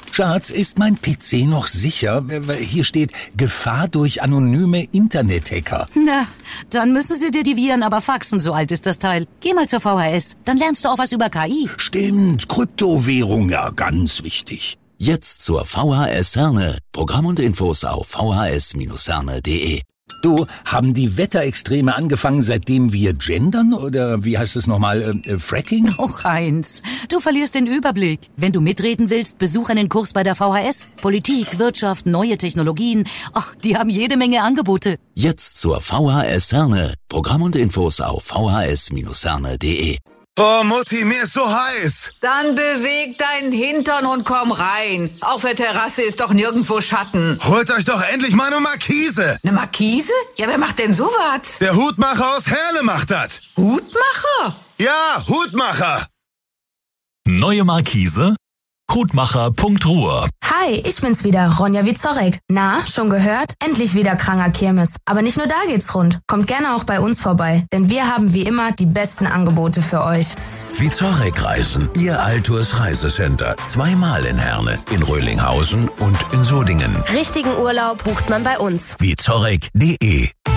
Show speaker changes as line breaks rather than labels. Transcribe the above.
Schatz, ist mein PC noch sicher? Hier steht Gefahr durch anonyme Internet-Hacker.
Na, dann müssen sie dir die Viren aber faxen, so alt ist das Teil. Geh mal zur VHS, dann lernst du auch was über KI.
Stimmt, Kryptowährung, ja, ganz wichtig.
Jetzt zur VHS Herne. Programm und Infos auf vhs-herne.de.
Du, haben die Wetterextreme angefangen, seitdem wir gendern? Oder wie heißt es nochmal, Fracking?
Och, Heinz, du verlierst den Überblick. Wenn du mitreden willst, besuch einen Kurs bei der VHS. Politik, Wirtschaft, neue Technologien. Ach, die haben jede Menge Angebote.
Jetzt zur VHS Herne. Programm und Infos auf vhs-herne.de.
Oh, Mutti, mir ist so heiß.
Dann beweg deinen Hintern und komm rein. Auf der Terrasse ist doch nirgendwo Schatten.
Holt euch doch endlich mal eine Markise.
Eine Markise? Ja, wer macht denn sowas?
Der Hutmacher aus Herne macht das.
Hutmacher?
Ja, Hutmacher.
Neue Markise? Hutmacher.ruhr.
Hi, ich bin's wieder, Ronja Wieczorek. Na, schon gehört? Endlich wieder Kranger Kirmes. Aber nicht nur da geht's rund. Kommt gerne auch bei uns vorbei, denn wir haben wie immer die besten Angebote für euch.
Wieczorek Reisen, Ihr Altours Reisecenter. 2-mal in Herne, in Röhlinghausen und in Sodingen.
Richtigen Urlaub bucht man bei uns.
Wieczorek.de